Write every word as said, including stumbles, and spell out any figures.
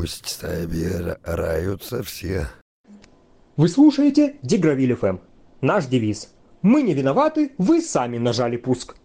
Пусть собираются все. Вы слушаете Дигравиль эф эм. Наш девиз: мы не виноваты, вы сами нажали пуск.